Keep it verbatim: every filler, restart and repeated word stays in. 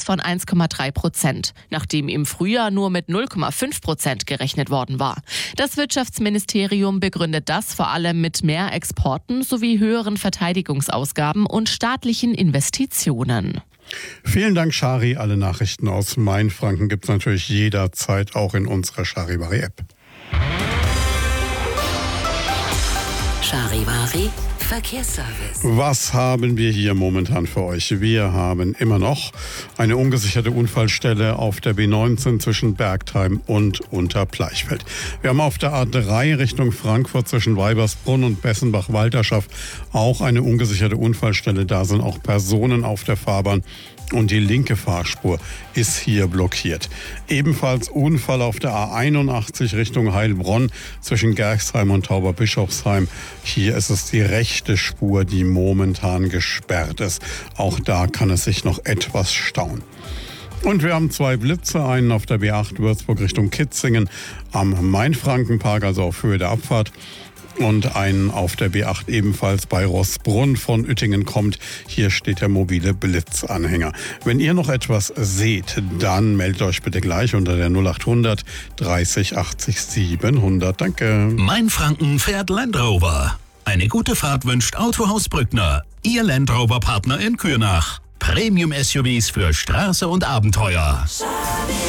Plus von eins Komma drei Prozent, nachdem im Frühjahr nur mit null Komma fünf Prozent gerechnet worden war. Das Wirtschaftsministerium begründet das vor allem mit mehr Exporten sowie höheren Verteidigungsausgaben und staatlichen Investitionen. Vielen Dank, Shari. Alle Nachrichten aus Mainfranken gibt es natürlich jederzeit auch in unserer Charivari-App. Charivari Verkehrsservice. Was haben wir hier momentan für euch? Wir haben immer noch eine ungesicherte Unfallstelle auf der B neunzehn zwischen Bergtheim und Unterbleichfeld. Wir haben auf der A drei Richtung Frankfurt zwischen Weibersbrunn und Bessenbach-Walterschaft auch eine ungesicherte Unfallstelle. Da sind auch Personen auf der Fahrbahn. Und die linke Fahrspur ist hier blockiert. Ebenfalls Unfall auf der A einundachtzig Richtung Heilbronn zwischen Gerxheim und Tauberbischofsheim. Hier ist es die rechte Spur, die momentan gesperrt ist. Auch da kann es sich noch etwas stauen. Und wir haben zwei Blitze, einen auf der B acht Würzburg Richtung Kitzingen am Mainfrankenpark, also auf Höhe der Abfahrt. Und einen auf der B acht ebenfalls bei Roßbrunn von Uettingen kommt. Hier steht der mobile Blitzanhänger. Wenn ihr noch etwas seht, dann meldet euch bitte gleich unter der null acht hundert dreißig achtzig siebenhundert. Danke. Mainfranken fährt Land Rover. Eine gute Fahrt wünscht Autohaus Brückner. Ihr Land Rover Partner in Kürnach. Premium-S U Vs für Straße und Abenteuer.